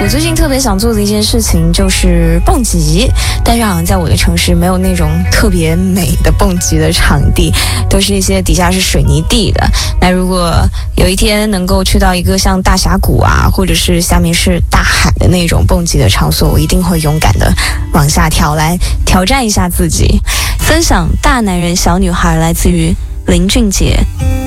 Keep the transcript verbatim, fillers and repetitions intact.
我最近特别想做的一件事情就是蹦极，但是好像在我的城市没有那种特别美的蹦极的场地，都是一些底下是水泥地的。那如果有一天能够去到一个像大峡谷啊，或者是下面是大海的那种蹦极的场所，我一定会勇敢的往下跳，来挑战一下自己。分享大男人小女孩来自于林俊杰。